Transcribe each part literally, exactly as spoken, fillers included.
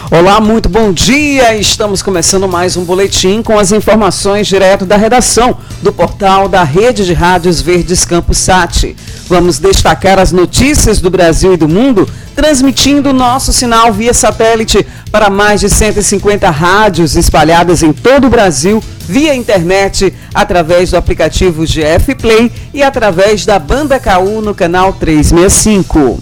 Olá, muito bom dia! Estamos começando mais um boletim com as informações direto da redação do portal da Rede de Rádios Verdes Campus Sat. Vamos destacar as notícias do Brasil e do mundo, transmitindo nosso sinal via satélite para mais de cento e cinquenta rádios espalhadas em todo o Brasil, via internet, através do aplicativo G F Play e através da Banda K U no canal trezentos e sessenta e cinco.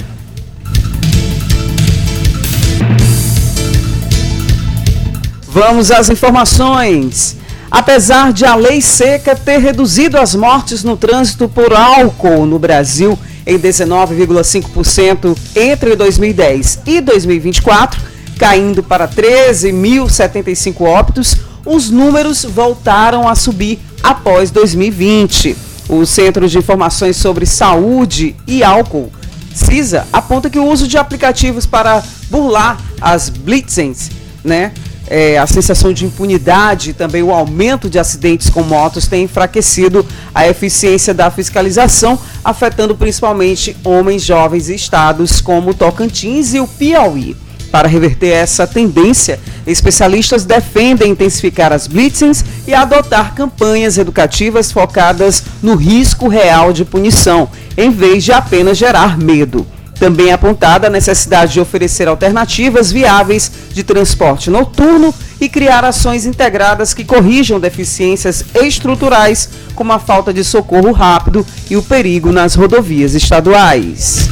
Vamos às informações. Apesar de a lei seca ter reduzido as mortes no trânsito por álcool no Brasil em dezenove vírgula cinco por cento entre dois mil e dez e dois mil e vinte e quatro, caindo para treze mil e setenta e cinco óbitos, os números voltaram a subir após dois mil e vinte. O Centro de Informações sobre Saúde e Álcool, CISA, aponta que o uso de aplicativos para burlar as blitzens, né? É, a sensação de impunidade e também o aumento de acidentes com motos tem enfraquecido a eficiência da fiscalização, afetando principalmente homens jovens e estados como Tocantins e o Piauí. Para reverter essa tendência, especialistas defendem intensificar as blitzings e adotar campanhas educativas focadas no risco real de punição, em vez de apenas gerar medo. Também é apontada a necessidade de oferecer alternativas viáveis de transporte noturno e criar ações integradas que corrijam deficiências estruturais, como a falta de socorro rápido e o perigo nas rodovias estaduais.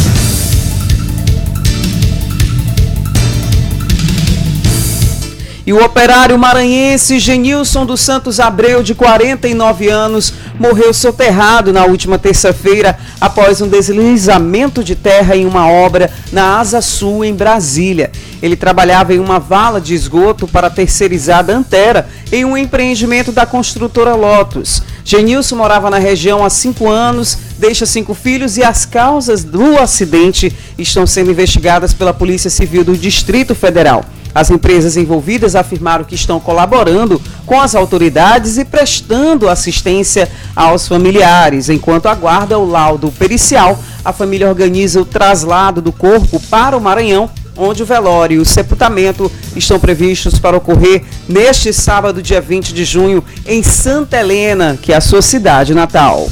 E o operário maranhense Genilson dos Santos Abreu, de quarenta e nove anos, morreu soterrado na última terça-feira após um deslizamento de terra em uma obra na Asa Sul, em Brasília. Ele trabalhava em uma vala de esgoto para a terceirizada Antera, em um empreendimento da construtora Lotus. Genilson morava na região há cinco anos, deixa cinco filhos e as causas do acidente estão sendo investigadas pela Polícia Civil do Distrito Federal. As empresas envolvidas afirmaram que estão colaborando com as autoridades e prestando assistência aos familiares. Enquanto aguarda o laudo pericial, a família organiza o traslado do corpo para o Maranhão, onde o velório e o sepultamento estão previstos para ocorrer neste sábado, dia vinte de junho, em Santa Helena, que é a sua cidade natal.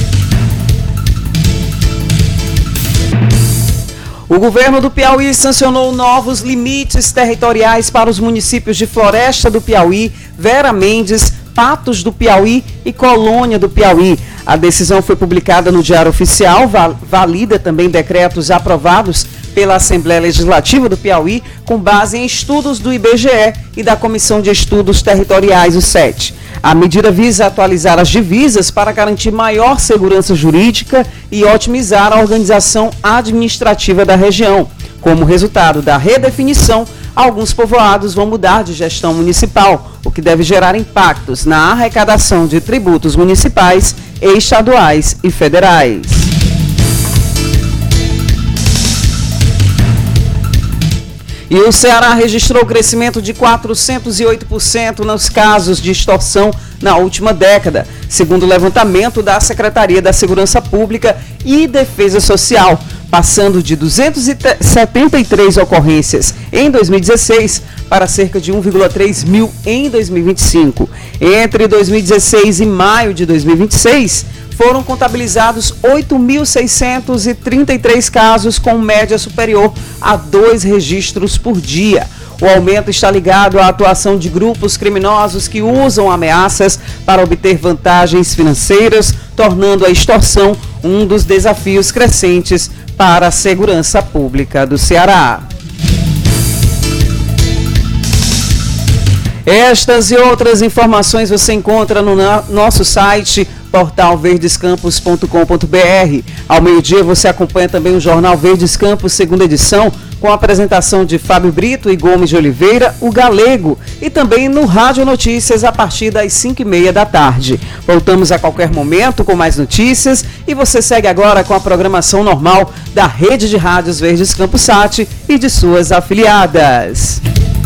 O governo do Piauí sancionou novos limites territoriais para os municípios de Floresta do Piauí, Vera Mendes, Patos do Piauí e Colônia do Piauí. A decisão foi publicada no Diário Oficial, valida também decretos aprovados pela Assembleia Legislativa do Piauí, com base em estudos do I B G E e da Comissão de Estudos Territoriais, o C E T. A medida visa atualizar as divisas para garantir maior segurança jurídica e otimizar a organização administrativa da região. Como resultado da redefinição, alguns povoados vão mudar de gestão municipal, o que deve gerar impactos na arrecadação de tributos municipais, estaduais e federais. E o Ceará registrou crescimento de quatrocentos e oito por cento nos casos de extorsão na última década, segundo o levantamento da Secretaria da Segurança Pública e Defesa Social, passando de duzentas e setenta e três ocorrências em dois mil e dezesseis para cerca de um vírgula três mil em dois mil e vinte e cinco. Entre dois mil e dezesseis e maio de dois mil e vinte e seis, foram contabilizados oito mil seiscentos e trinta e três casos, com média superior a dois registros por dia. O aumento está ligado à atuação de grupos criminosos que usam ameaças para obter vantagens financeiras, tornando a extorsão um dos desafios crescentes para a segurança pública do Ceará. Estas e outras informações você encontra no nosso site portal verdes campus ponto com ponto b r. Ao meio-dia você acompanha também o Jornal Verdes Campus, segunda edição, com a apresentação de Fábio Brito e Gomes de Oliveira, o Galego, e também no Rádio Notícias a partir das cinco e meia da tarde. Voltamos a qualquer momento com mais notícias e você segue agora com a programação normal da Rede de Rádios Verdes Campus Sat e de suas afiliadas.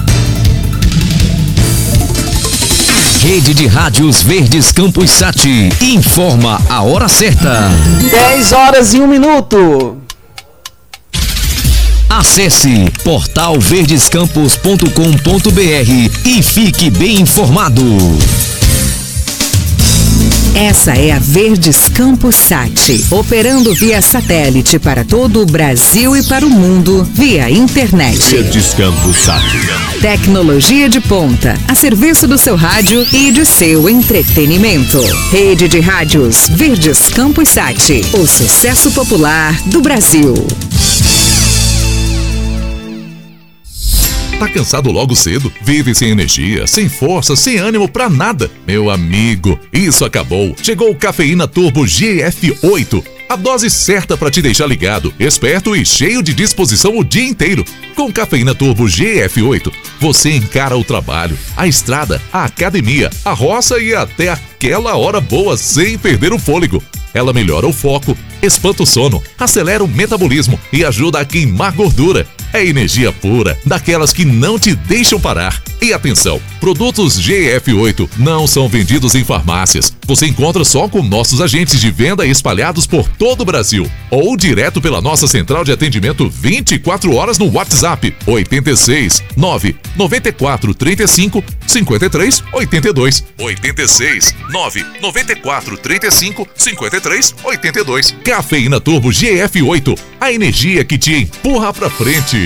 Rede de Rádios Verdes Campus Sat informa a hora certa. dez horas e um minuto. Acesse portal verdescampos ponto com ponto br e fique bem informado. Essa é a Verdes Campos Sat, operando via satélite para todo o Brasil e para o mundo, via internet. Verdes Campos Sat. Tecnologia de ponta, a serviço do seu rádio e de seu entretenimento. Rede de rádios Verdes Campos Sat, o sucesso popular do Brasil. Tá cansado logo cedo? Vive sem energia, sem força, sem ânimo pra nada? Meu amigo, isso acabou. Chegou o Cafeína Turbo G F oito. A dose certa para te deixar ligado, esperto e cheio de disposição o dia inteiro. Com Cafeína Turbo G F oito, você encara o trabalho, a estrada, a academia, a roça e até aquela hora boa sem perder o fôlego. Ela melhora o foco, espanta o sono, acelera o metabolismo e ajuda a queimar gordura. É energia pura, daquelas que não te deixam parar. E atenção, produtos G F oito não são vendidos em farmácias. Você encontra só com nossos agentes de venda espalhados por todo o Brasil. Ou direto pela nossa central de atendimento vinte e quatro horas no WhatsApp oito seis nove nove quatro três cinco cinco três oito dois. oito seis nove nove quatro três cinco cinco três oito dois. Cafeína Turbo G F oito, a energia que te empurra pra frente.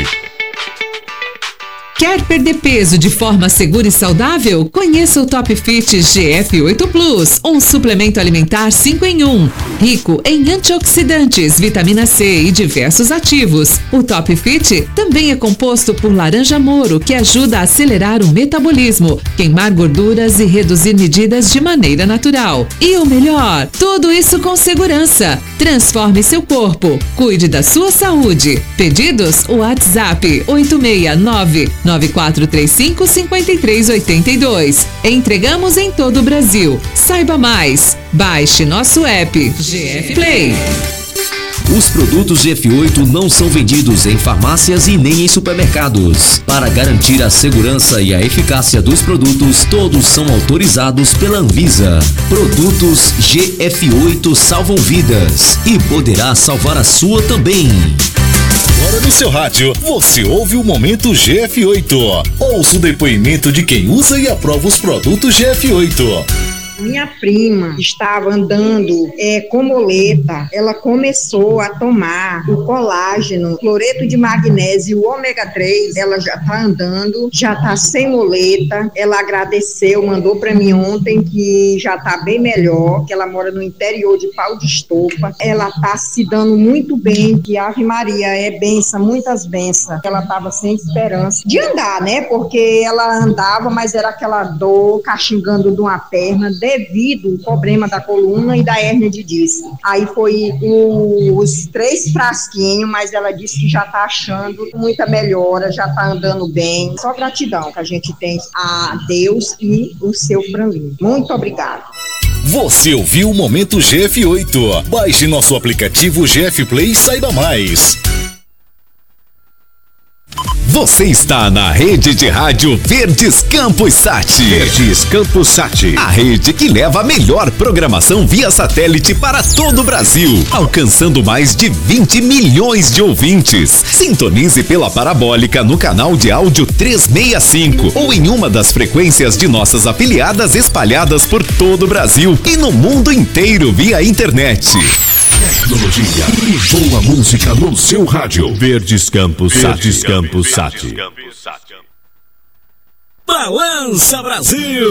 Quer perder peso de forma segura e saudável? Conheça o Top Fit G F oito Plus, um suplemento alimentar cinco em um, rico em antioxidantes, vitamina C e diversos ativos. O Top Fit também é composto por laranja-moro, que ajuda a acelerar o metabolismo, queimar gorduras e reduzir medidas de maneira natural. E o melhor, tudo isso com segurança. Transforme seu corpo, cuide da sua saúde. Pedidos? WhatsApp oito seis nove nove quatro três cinco cinco três oito dois. Entregamos em todo o Brasil. Saiba mais. Baixe nosso app G F Play. Os produtos G F oito não são vendidos em farmácias e nem em supermercados. Para garantir a segurança e a eficácia dos produtos, todos são autorizados pela Anvisa. Produtos G F oito salvam vidas e poderá salvar a sua também. Agora no seu rádio, você ouve o Momento G F oito. Ouça o depoimento de quem usa e aprova os produtos G F oito. Minha prima estava andando é, com moleta, ela começou a tomar o colágeno, cloreto de magnésio, o ômega três, ela já está andando, já está sem moleta, ela agradeceu, mandou para mim ontem que já está bem melhor, que ela mora no interior de Pau de Estopa, ela está se dando muito bem, que Ave Maria é benção, muitas bênçãos, ela estava sem esperança de andar, né, porque ela andava, mas era aquela dor, caxingando de uma perna, devido ao problema da coluna e da hérnia de disco. Aí foi o, os três frasquinhos, mas ela disse que já está achando muita melhora, já está andando bem. Só gratidão que a gente tem a Deus e o seu Franlin. Muito obrigada. Você ouviu o Momento G F oito. Baixe nosso aplicativo G F Play e saiba mais. Você está na rede de rádio Verdes Campos Sat. Verdes Campos Sat. A rede que leva a melhor programação via satélite para todo o Brasil, alcançando mais de vinte milhões de ouvintes. Sintonize pela parabólica no canal de áudio trezentos e sessenta e cinco ou em uma das frequências de nossas afiliadas espalhadas por todo o Brasil e no mundo inteiro via internet. Tecnologia e boa música no seu rádio. Verdes Campos Sat. Verdes Campos Sat. Balança Brasil!